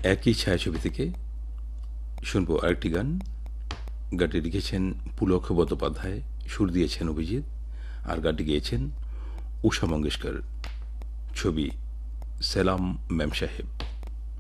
একই ছায়াছবি থেকে শুনব আরেকটি গান। গানটি লিখেছেন পুলক বন্দ্যোপাধ্যায়, সুর দিয়েছেন অভিজিৎ, আর গানটি গেয়েছেন উষা মঙ্গেশকর। ছবি সেলাম ম্যাম সাহেব।